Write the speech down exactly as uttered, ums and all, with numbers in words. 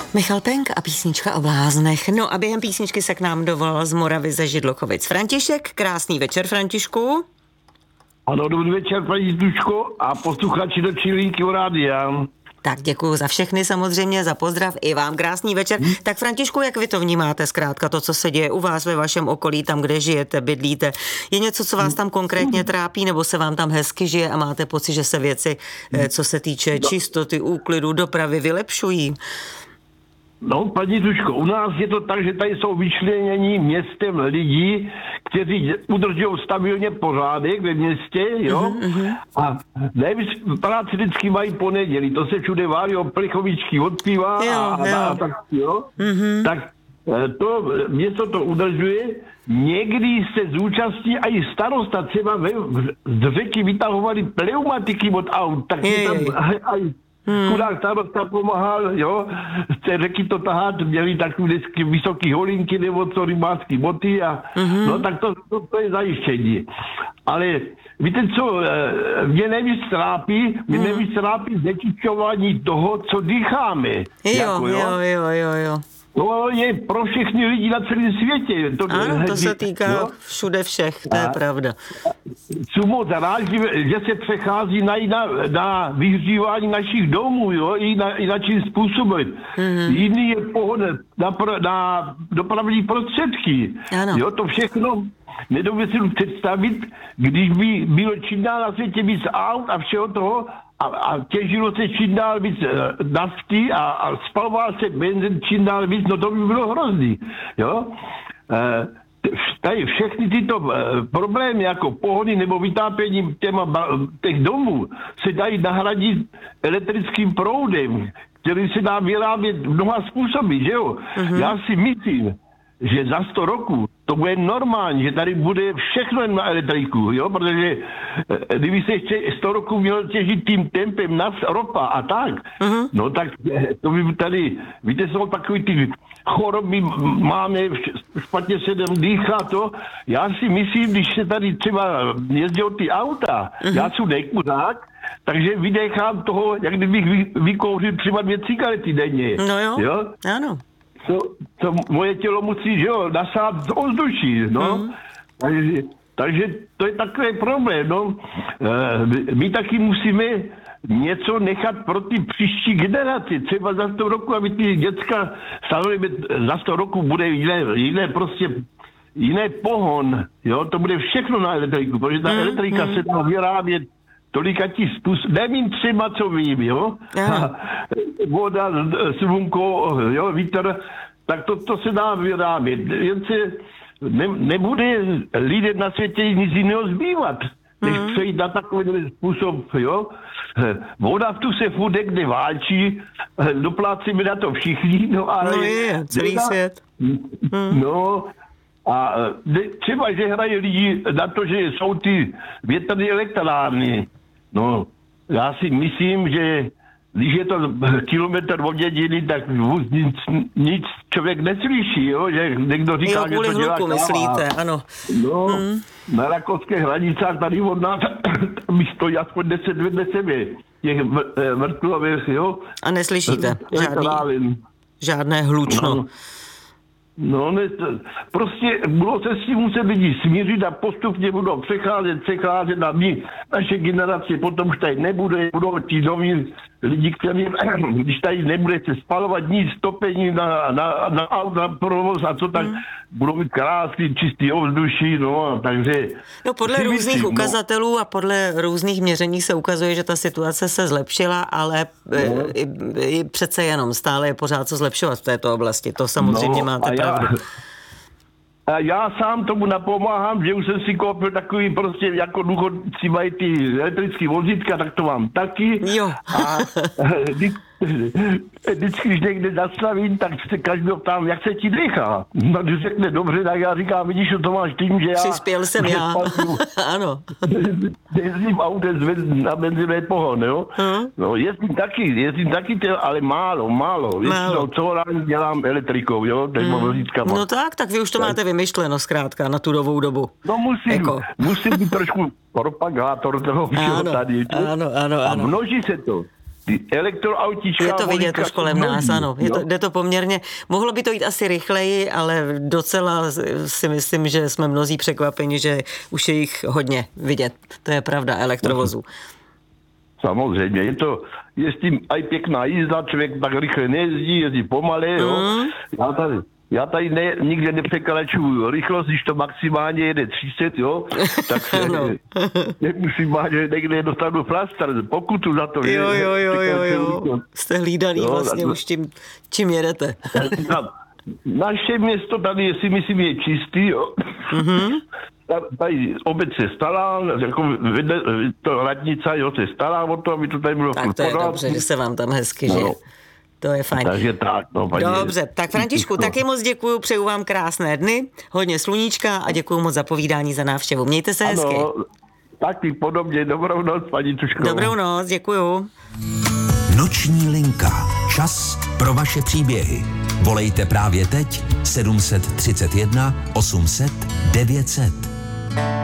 Michal Penk a písnička o bláznech. No a během písničky se k nám dovolal z Moravy ze Židlochovic František. Krásný večer, Františku. Ano, dobrý večer, paní Zduško a posluchači do Čilínky rádia. Tak děkuju za všechny samozřejmě, za pozdrav i vám krásný večer. Hmm. Tak Františku, jak vy to vnímáte zkrátka, to, co se děje u vás ve vašem okolí, tam, kde žijete, bydlíte? Je něco, co vás tam konkrétně trápí, nebo se vám tam hezky žije a máte pocit, že se věci, co se týče čistoty, úklidu, dopravy, vylepšují? No, paní Zduško, u nás je to tak, že tady jsou vyčlenění městem lidí, kteří udržují stabilně pořádek ve městě, jo, uh-huh. a nejvíc práci vždycky mají ponedělí, to se všude válí, plichovičky odpívá jo, a, jo. a tak, jo, uh-huh. tak to město to udržuje, někdy se zúčastní a i starosta třeba z řeky vytahovali pneumatiky od aut, tak je tam aj Hmm. Chudák starosta pomáhal, jo, z té řeky to tahat, měli takové vždycky vysoký holinky nebo co rybářský boty a hmm. no tak to, to, to je zajištění. Ale víte co, mě nejvíc trápí, mě hmm. nejvíc trápí znečišťování toho, co dýcháme. Jo, jako, jo, jo, jo, jo, jo. To je pro všechny lidi na celém světě. To, ano, to se týká jo? všude všech, to a, je pravda. Jsem moc rád, že se přechází na, na, na vyhřívání našich domů, jo, i na, i na čím způsobem. Mm-hmm. Jiný je pohoda na, na dopravní prostředky. Ano. Jo, to všechno nedovedu si představit, když by bylo čím dál na světě víc aut a všeho toho, A, a těžilo se čím dál víc nafty a, a spaloval se benzin čím dál víc, no to by bylo hrozný, jo. E, tady všechny tyto e, problémy jako pohony nebo vytápění těma, těch domů se dají nahradit elektrickým proudem, který se dá vyrábět mnoha způsoby, že jo. Mm-hmm. Já si myslím, že za sto roků to bude normální, že tady bude všechno jen na elektriku, jo, protože kdyby se ještě sto roků měl těžit tím tempem naft, ropa a tak, uh-huh. no tak to by tady, víte, jsou takový ty choroby, máme, špatně se jdem dýchá to, já si myslím, když se tady třeba jezdí ty auta, uh-huh. já jsem nekuřák, takže vydechám toho, jak kdybych vy, vykouřil třeba dvě cigarety denně. No jo, jo? ano. To, to moje tělo musí, že jo, nasát z ovzduší, no. Mm. Takže, takže to je takový problém, no. E, my taky musíme něco nechat pro ty příští generaci. Třeba za sto roku, aby ty děcka, samozřejmě za sto roku bude jiné, jiné prostě, jiné pohon, jo. To bude všechno na elektriku, protože ta mm. elektrika mm. se dá vyrábět tolika ti způsob, nevím třeba, co vím, jo. A voda, slunko, jo, vítr, tak to, to se dá vyrábět. Jen se ne, nebude lidem na světě nic jiného zbývat, než mm. přejít na takový způsob, jo. Voda v tu se furt někde válčí, doplácíme na to všichni, no ale... No je, celý na, svět. Mm. No, a třeba, že hrají lidi na to, že jsou ty větrné elektrárny. No, já si myslím, že když je to kilometr od dědiny, tak nic, nic člověk neslyší, jo? Že někdo říká, jo, že to dělá hluku, myslíte, ano. No, hmm. na rakouské hranicách tady od nás mi stojí aspoň deset vedle sebe těch mrtlových, jo. A neslyšíte žádný, žádné hlučno. No. No, ne, prostě budou se s tím muset lidi smířit a postupně budou přecházet, přecházet a my, naše generace potom už tady nebude, budou ti noví lidi, kteří, když tady nebude se spalovat nic, topení na, na, na aut, na provoz a co tak, hmm. budou mít krásný, čistý ovzduší, no, takže... No, podle různých myslím, ukazatelů no. a podle různých měření se ukazuje, že ta situace se zlepšila, ale no. i, i přece jenom stále je pořád co zlepšovat v této oblasti, to samozřejmě no, máte pravdu. Já... A já sám tomu napomáhám, že už jsem si koupil takový prostě, jako důchodci mají ty elektrické vozítka, tak to mám taky. Jo. A vždycky, když někde zastavím, tak se každý ptám, jak se ti dýchá. No, když řekne dobře, tak já říkám, vidíš, to máš tím, že já... Přispěl jsem já. Ano. Jezdím autem na benzinové pohon, jo. Hmm. No, jezdím taky, jezdím taky, ale málo, málo. málo. Co rád dělám elektrikou, jo, těma hmm. vozítkama. No tak, tak vy už to tak. máte vymyšleno zkrátka na tu novou dobu. No musím, jako. musím být trošku propagátor toho všeho tady. Ano, ano, ano. A množí se to. ty elektroautíčka... Je to vidět už kolem nás, ano. Je to, jde to poměrně... Mohlo by to jít asi rychleji, ale docela si myslím, že jsme mnozí překvapeni, že už je jich hodně vidět. To je pravda, elektrovozů. Samozřejmě, je to, je s tím aj pěkná jízda, člověk tak rychle nejezdí, jezdí pomalé, jo. Mm. Já tady, já tady ne, nikde nepřekračuju rychlost, když to maximálně jede třicet, jo, tak se no. nemusím mít, že někde dostanu plastar, pokutu za to. Jo, jo, jo, jo, jo. Jste hlídaný jo, vlastně už tím, čím jedete. Naše město tady, si myslím, je čistý, jo. Mm-hmm. Tady obec se stala, jako vedle, to radnica, jo, se stala o to, aby to tady bylo. Tak to je dobře, že se vám tam hezky žije. No. To je fajn. Takže tak, no, paní. Dobře, tak Františku, taky moc děkuju, přeju vám krásné dny, hodně sluníčka a děkuju moc za povídání, za návštěvu. Mějte se hezky. Ano, taky podobně, dobrou noc, paní Tušková. Dobrou noc, děkuju. Noční linka. Čas pro vaše příběhy. Volejte právě teď sedm set třicet jedna osm set devět set.